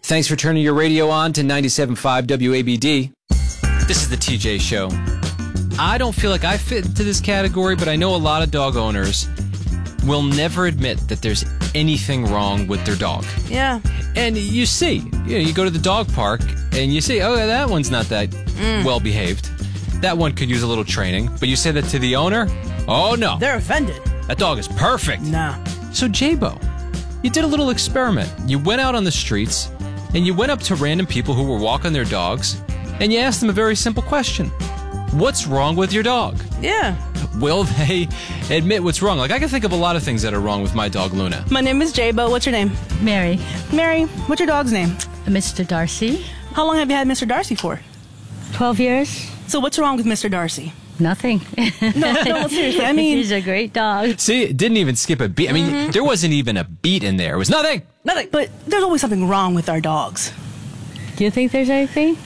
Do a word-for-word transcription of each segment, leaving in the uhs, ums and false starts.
Thanks for turning your radio on to ninety-seven point five W A B D. This is the T J Show. I don't feel like I fit into this category, but I know a lot of dog owners will never admit that there's anything wrong with their dog. Yeah. And you see, you know, you go to the dog park and you see, oh, that one's not that mm. well behaved. That one could use a little training. But you say that to the owner? Oh, no. They're offended. That dog is perfect. Nah. So, J-Bo, you did a little experiment. You went out on the streets and you went up to random people who were walking their dogs and you asked them a very simple question. What's wrong with your dog? Yeah. Will they admit what's wrong? Like, I can think of a lot of things that are wrong with my dog, Luna. My name is J-Bo. What's your name? Mary. Mary, what's your dog's name? Mister Darcy. How long have you had Mister Darcy for? Twelve years. So what's wrong with Mister Darcy? Nothing. No, no, seriously. I mean, he's a great dog. See, it didn't even skip a beat. I mean, mm-hmm. there wasn't even a beat in there. It was nothing. Nothing. But there's always something wrong with our dogs. Do you think there's anything?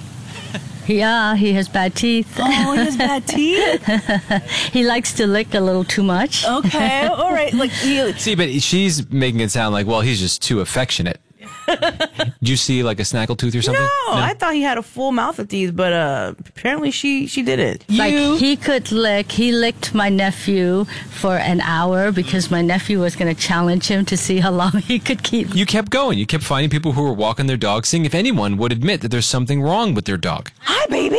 Yeah, he has bad teeth. Oh, he has bad teeth? He likes to lick a little too much. Okay, all right. Like, he... See, but she's making it sound like, well, he's just too affectionate. Did you see like a snaggletooth or something? No, no, I thought he had a full mouth of teeth, but uh, apparently she she did it. Like you... he could lick. He licked my nephew for an hour because my nephew was going to challenge him to see how long he could keep. You kept going. You kept finding people who were walking their dog, seeing if anyone would admit that there's something wrong with their dog. Hi, baby.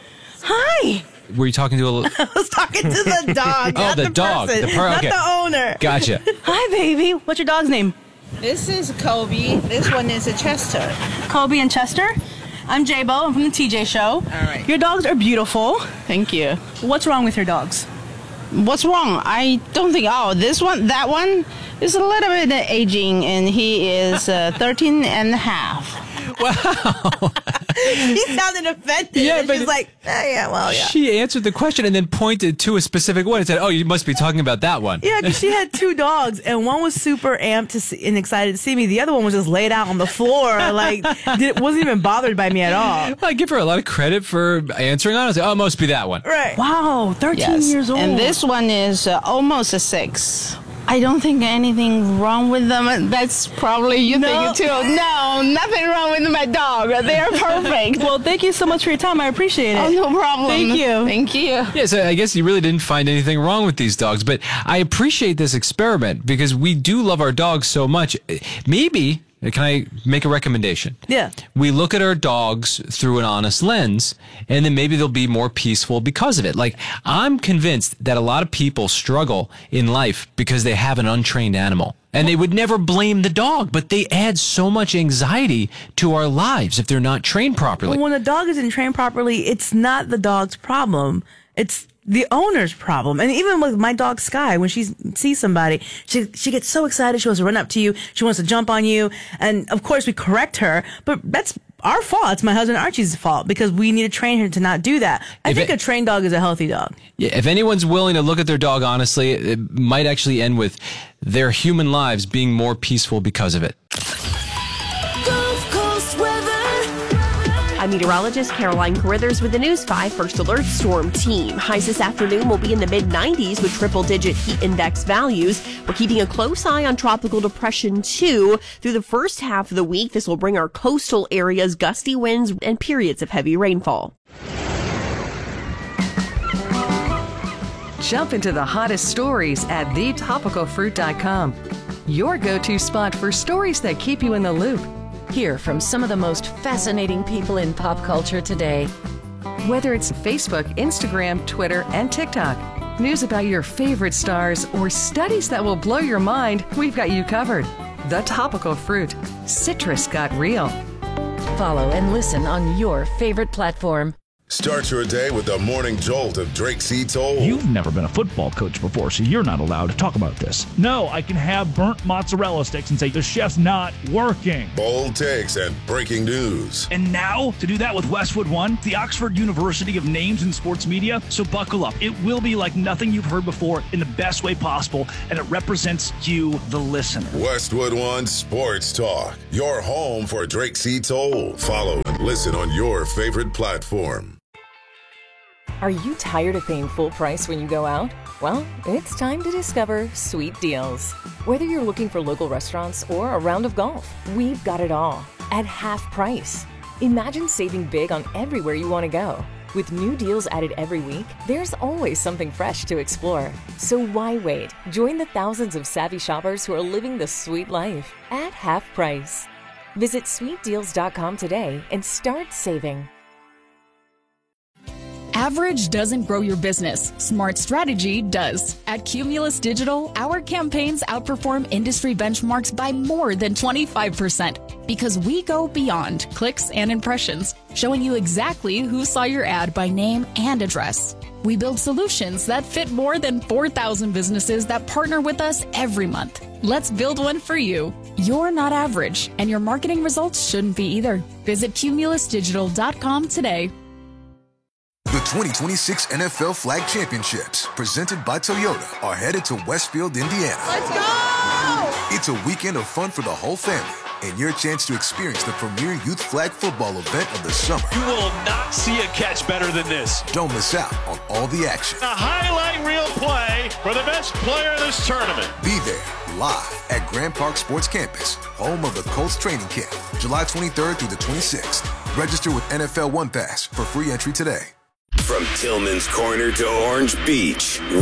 Hi. Were you talking to a little... I was talking to the dog. Oh, the, the dog. Person, the per- not okay. the owner. Gotcha. Hi, baby. What's your dog's name? This is Kobe. This one is a Chester. Kobe and Chester. I'm J-Bo. I'm from the T J Show. All right. Your dogs are beautiful. Thank you. What's wrong with your dogs? What's wrong? I don't think... Oh, this one, that one is a little bit aging, and he is uh, thirteen and a half. Wow. He sounded offended. Yeah, and but she's like, oh, yeah, well, yeah. She answered the question and then pointed to a specific one and said, oh, you must be talking about that one. Yeah, because she had two dogs, and one was super amped to see, and excited to see me. The other one was just laid out on the floor, like, did, wasn't even bothered by me at all. I give her a lot of credit for answering on it. I was like, oh, it must be that one. Right. Wow, thirteen Yes. years old. And this one is uh, almost a six. I don't think anything wrong with them. That's probably you No. thinking too. No, nothing wrong with my dog. They're perfect. Well, thank you so much for your time. I appreciate it. Oh, no problem. Thank you. Thank you. Yeah, so I guess you really didn't find anything wrong with these dogs, but I appreciate this experiment because we do love our dogs so much. Maybe, can I make a recommendation? Yeah. We look at our dogs through an honest lens, and then maybe they'll be more peaceful because of it. Like, I'm convinced that a lot of people struggle in life because they have an untrained animal. And they would never blame the dog, but they add so much anxiety to our lives if they're not trained properly. When a dog isn't trained properly, it's not the dog's problem. It's the owner's problem. And even with my dog Sky, when she sees somebody, she she gets so excited. She wants to run up to you. She wants to jump on you. And of course we correct her, but that's our fault. It's my husband Archie's fault because we need to train her to not do that. I If think it- a trained dog is a healthy dog. Yeah, if anyone's willing to look at their dog honestly, it might actually end with their human lives being more peaceful because of it. Gulf Coast weather. I'm meteorologist Caroline Carruthers with the News five First Alert Storm Team. Highs this afternoon will be in the mid nineties with triple-digit heat index values. We're keeping a close eye on Tropical Depression two. Through the first half of the week, this will bring our coastal areas gusty winds and periods of heavy rainfall. Jump into the hottest stories at the topical fruit dot com. Your go-to spot for stories that keep you in the loop. Hear from some of the most fascinating people in pop culture today. Whether it's Facebook, Instagram, Twitter, and TikTok, news about your favorite stars, or studies that will blow your mind, we've got you covered. The Topical Fruit. Citrus got real. Follow and listen on your favorite platform. Start your day with the morning jolt of Drake C. Toll. You've never been a football coach before, so you're not allowed to talk about this. No, I can have burnt mozzarella sticks and say the chef's not working. Bold takes and breaking news. And now, to do that with Westwood One, the Oxford University of Names in Sports Media. So buckle up. It will be like nothing you've heard before in the best way possible, and it represents you, the listener. Westwood One Sports Talk. Your home for Drake C. Toll. Follow and listen on your favorite platform. Are you tired of paying full price when you go out? Well, it's time to discover Sweet Deals. Whether you're looking for local restaurants or a round of golf, we've got it all. at half price. Imagine saving big on everywhere you want to go. With new deals added every week, there's always something fresh to explore. So why wait? Join the thousands of savvy shoppers who are living the sweet life at half price. Visit sweet deals dot com today and start saving. Average doesn't grow your business. Smart strategy does. At Cumulus Digital, our campaigns outperform industry benchmarks by more than twenty-five percent because we go beyond clicks and impressions, showing you exactly who saw your ad by name and address. We build solutions that fit more than four thousand businesses that partner with us every month. Let's build one for you. You're not average, and your marketing results shouldn't be either. Visit cumulus digital dot com today. The twenty twenty-six N F L Flag Championships, presented by Toyota, are headed to Westfield, Indiana. Let's go! It's a weekend of fun for the whole family and your chance to experience the premier youth flag football event of the summer. You will not see a catch better than this. Don't miss out on all the action. A highlight reel play for the best player in this tournament. Be there live at Grand Park Sports Campus, home of the Colts training camp, July twenty-third through the twenty-sixth. Register with N F L One Pass for free entry today. From Tillman's Corner to Orange Beach.